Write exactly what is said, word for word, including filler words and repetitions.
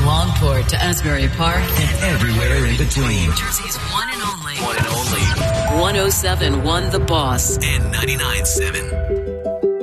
Longport to Asbury Park and everywhere in between. New Jersey's one and only. One and only. one oh seven point one The Boss And ninety-nine point seven